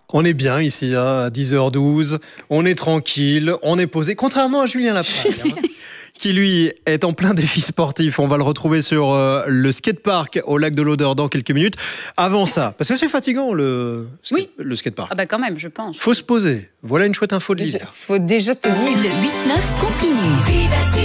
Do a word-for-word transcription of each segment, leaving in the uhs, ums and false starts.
On est bien ici, hein, à dix heures douze, on est tranquille, on est posé, contrairement à Julien Lapraille, hein, qui lui est en plein défi sportif. On va le retrouver sur euh, le skatepark au lac de l'Odeur dans quelques minutes. Avant ça, parce que c'est fatigant le, skate, oui. le skatepark. Ah bah quand même, je pense. Faut se poser. Voilà une chouette info de Il l'hiver. faut déjà tenir. Le huit neuf continue.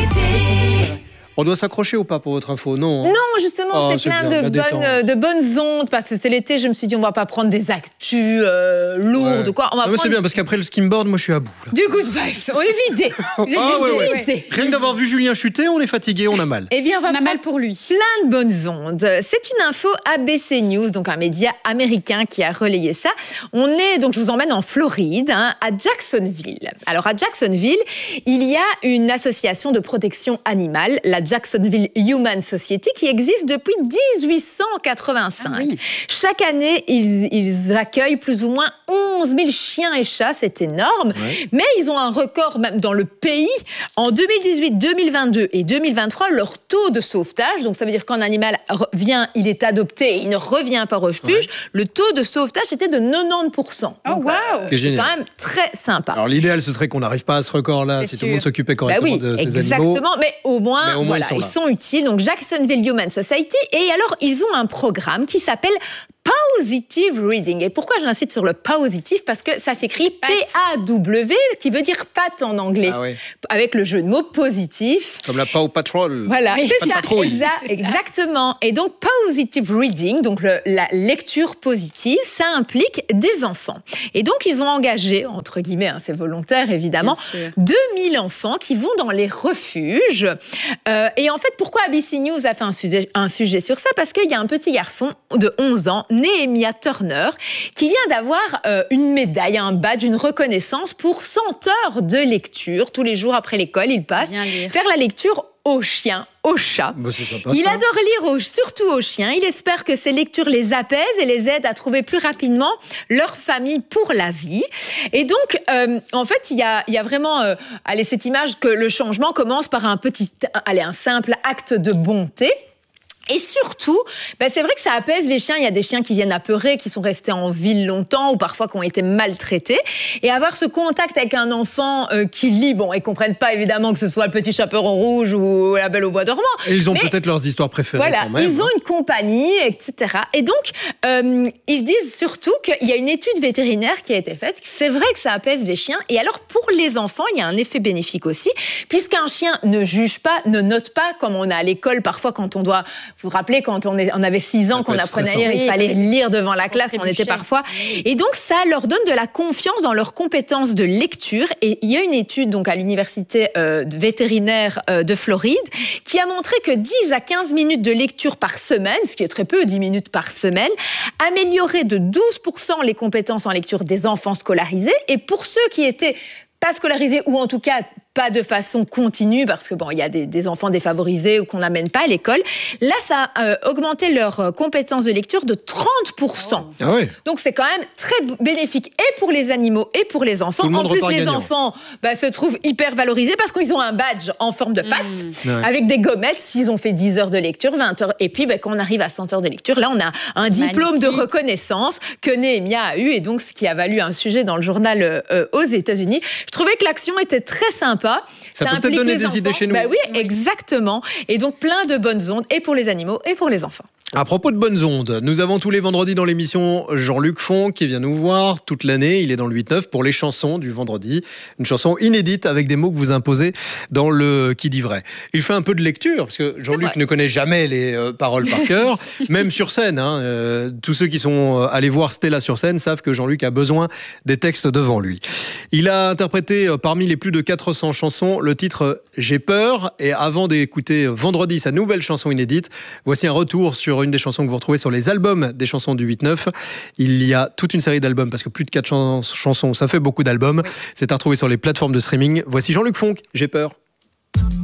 On doit s'accrocher ou pas pour votre info? Non. Non, justement, oh, c'est plein bien, de, bonnes, de bonnes ondes. Parce que c'était l'été, je me suis dit, on va pas prendre des actus euh, lourdes. Ouais. Quoi. On va non, prendre... C'est bien, parce qu'après le skimboard, moi je suis à bout. Là. Du good vibes, on est vidé. ah, ouais, ouais. vidé. Rien que d'avoir vu Julien chuter, on est fatigué, on a mal. Eh bien, on va on a mal pour lui. Plein de bonnes ondes. C'est une info A B C News, donc un média américain qui a relayé ça. On est, donc je vous emmène en Floride, hein, à Jacksonville. Alors à Jacksonville, il y a une association de protection animale, la Jacksonville Humane Society, qui existe depuis dix-huit cent quatre-vingt-cinq. Ah oui. Chaque année, ils, ils accueillent plus ou moins onze mille chiens et chats, c'est énorme. Ouais. Mais ils ont un record même dans le pays. En deux mille dix-huit, deux mille vingt-deux et deux mille vingt-trois, leur taux de sauvetage, donc ça veut dire qu'un animal vient, il est adopté et il ne revient pas au refuge, ouais. le taux de sauvetage était de quatre-vingt-dix pour cent. Oh wow. C'est, c'est quand même très sympa. Alors l'idéal, ce serait qu'on n'arrive pas à ce record-là, c'est si sûr. Tout le monde s'occupait correctement bah oui, de ces exactement, animaux. Exactement, mais au moins, mais au moins voilà, ils sont, ils sont utiles. Donc Jacksonville Humane Society, et alors ils ont un programme qui s'appelle Positive Reading. Et pourquoi j'insiste sur le positif? Parce que ça s'écrit P A W, qui veut dire patte en anglais. Ah oui. Avec le jeu de mots positif. Comme la Paw Patrol. Voilà, oui. c'est ça, exa- c'est exactement. Et donc, Positive Reading, donc le, la lecture positive, ça implique des enfants. Et donc, ils ont engagé, entre guillemets, hein, c'est volontaire évidemment, deux mille enfants qui vont dans les refuges. Euh, et en fait, pourquoi A B C News a fait un sujet, un sujet sur ça? Parce qu'il y a un petit garçon de onze ans, Nehemia Turner, qui vient d'avoir euh, une médaille, un badge, une reconnaissance pour cent heures de lecture. Tous les jours après l'école, il passe faire la lecture aux chiens, aux chats. Bah c'est sympa, il ça. adore lire aux, surtout aux chiens. Il espère que ces lectures les apaisent et les aident à trouver plus rapidement leur famille pour la vie. Et donc, euh, en fait, il y a, il y a vraiment euh, allez, cette image que le changement commence par un petit, allez, un simple acte de bonté. Et surtout, ben c'est vrai que ça apaise les chiens. Il y a des chiens qui viennent apeurer, qui sont restés en ville longtemps ou parfois qui ont été maltraités. Et avoir ce contact avec un enfant euh, qui lit, bon, ils ne comprennent pas évidemment que ce soit le petit chaperon rouge ou la Belle au bois dormant. Et ils ont peut-être leurs histoires préférées voilà, quand même. Ils ont une compagnie, et cetera. Et donc, euh, ils disent surtout qu'il y a une étude vétérinaire qui a été faite. C'est vrai que ça apaise les chiens. Et alors, pour les enfants, il y a un effet bénéfique aussi, puisqu'un chien ne juge pas, ne note pas, comme on a à l'école parfois quand on doit... Vous vous rappelez, quand on, est, on avait six ans, qu'on apprenait à lire, il fallait lire devant la classe, on était parfois... Et donc, ça leur donne de la confiance dans leurs compétences de lecture. Et il y a une étude donc, à l'université euh, vétérinaire euh, de Floride qui a montré que dix à quinze minutes de lecture par semaine, ce qui est très peu, dix minutes par semaine, améliorait de douze pour cent les compétences en lecture des enfants scolarisés. Et pour ceux qui étaient pas scolarisés, ou en tout cas pas de façon continue, parce que bon, il y a des, des enfants défavorisés ou qu'on n'amène pas à l'école. Là, ça a euh, augmenté leurs compétences de lecture de trente pour cent. Oh. Ah oui. Donc, c'est quand même très bénéfique et pour les animaux et pour les enfants. En plus, les gagnant. enfants bah, se trouvent hyper valorisés parce qu'ils ont un badge en forme de patte, mmh. ouais. avec des gommettes, s'ils ont fait dix heures de lecture, vingt heures. Et puis, bah, quand on arrive à cent heures de lecture, là, on a un diplôme Magnifique. de reconnaissance que Nehemia a eu, et donc ce qui a valu un sujet dans le journal euh, aux États-Unis. Je trouvais que l'action était très sympa. Ça, ça peut peut-être donner des enfants. idées chez nous. Bah oui, oui, exactement. Et donc plein de bonnes ondes, et pour les animaux et pour les enfants. À propos de bonnes ondes, nous avons tous les vendredis dans l'émission Jean-Luc Font qui vient nous voir toute l'année. Il est dans le huit neuf pour les chansons du vendredi. Une chanson inédite avec des mots que vous imposez dans le Qui dit vrai. Il fait un peu de lecture parce que Jean-Luc ne connaît jamais les euh, paroles par cœur, même sur scène. Hein, euh, tous ceux qui sont allés voir Stella sur scène savent que Jean-Luc a besoin des textes devant lui. Il a interprété euh, parmi les plus de quatre cents chansons le titre J'ai peur. Et avant d'écouter vendredi sa nouvelle chanson inédite, voici un retour sur une des chansons que vous retrouvez sur les albums des chansons du huit neuf. Il y a toute une série d'albums, parce que plus de quatre chans- chansons, ça fait beaucoup d'albums. Oui. C'est à retrouver sur les plateformes de streaming. Voici Jean-Luc Font, J'ai peur.